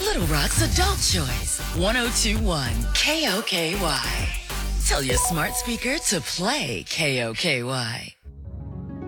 Little Rock's Adult Choice, 1021 KOKY. Tell your smart speaker to play KOKY.